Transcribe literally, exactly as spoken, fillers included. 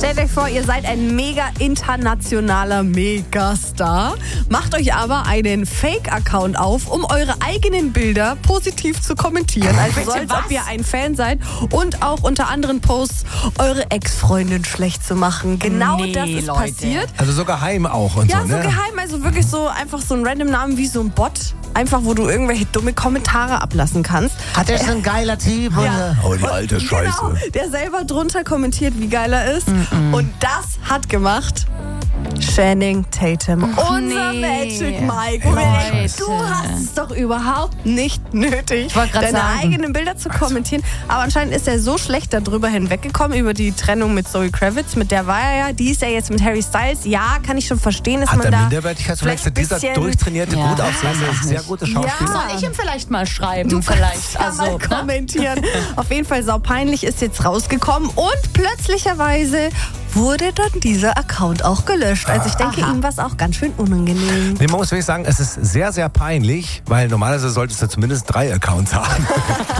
Stellt euch vor, ihr seid ein mega internationaler Megastar, macht euch aber einen Fake-Account auf, um eure eigenen Bilder positiv zu kommentieren. Also so, als ob ihr ein Fan seid und auch unter anderen Posts eure Ex-Freundin schlecht zu machen. Genau nee, das ist Leute. passiert. Also so geheim auch und ja, so, so ne? geheim, also wirklich so einfach so ein random Namen wie so ein Bot. Einfach, wo du irgendwelche dumme Kommentare ablassen kannst. Hat er so ein geiler Typ? Ja. Oh, die alte Scheiße. Genau, der selber drunter kommentiert, wie geil er ist. Mm-mm. Und das hat gemacht Channing Tatum, unser nee. Magic Mike. Leute. Du hast es doch überhaupt nicht nötig, deine sagen. eigenen Bilder zu kommentieren. Aber anscheinend ist er so schlecht darüber hinweggekommen, über die Trennung mit Zoe Kravitz. Mit der war er ja, die ist ja jetzt mit Harry Styles. Ja, kann ich schon verstehen, dass Hat man der da Minderwertigkeitskomplex, dieser bisschen- durchtrainierte, Ja, gut aussehende, weiß ich sehr nicht. gute Schauspieler? Ja. Soll ich ihm vielleicht mal schreiben? Du vielleicht. kannst ja Also, mal ne? kommentieren. Auf jeden Fall saupeinlich ist jetzt rausgekommen und plötzlicherweise wurde dann dieser Account auch gelöscht. Also ich denke, Aha. ihm war es auch ganz schön unangenehm. Nee, man muss wirklich sagen, es ist sehr, sehr peinlich, weil normalerweise solltest du zumindest drei Accounts haben.